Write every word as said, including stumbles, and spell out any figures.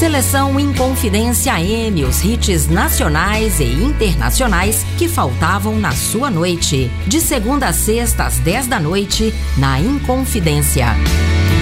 Seleção Inconfidência M, os hits nacionais e internacionais que faltavam na sua noite. De segunda a sexta às dez da noite, na Inconfidência.